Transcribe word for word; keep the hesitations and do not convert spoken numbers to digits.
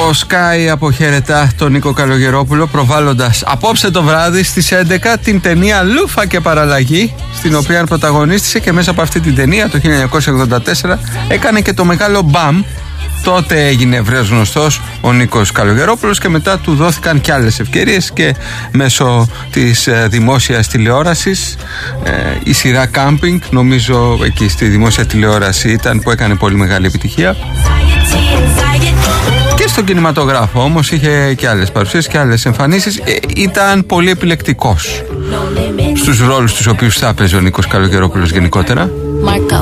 Το Sky αποχαιρετά τον Νίκο Καλογερόπουλο, προβάλλοντας απόψε το βράδυ στις έντεκα την ταινία Λούφα και Παραλλαγή, στην οποία πρωταγωνίστησε και μέσα από αυτή την ταινία το χίλια εννιακόσια ογδόντα τέσσερα έκανε και το μεγάλο μπαμ. Τότε έγινε ευρέως γνωστός ο Νίκος Καλογερόπουλος και μετά του δόθηκαν και άλλες ευκαιρίες και μέσω της ε, δημόσιας τηλεόρασης, ε, η σειρά Κάμπινγκ, νομίζω εκεί στη δημόσια τηλεόραση ήταν που έκανε πολύ μεγάλη επιτυχία. Και στον κινηματογράφο όμως είχε και άλλες παρουσίες και άλλες εμφανίσεις. ε, Ήταν πολύ επιλεκτικός στους ρόλους τους οποίους θα έπαιζε ο Νίκος Καλογερόπουλος γενικότερα.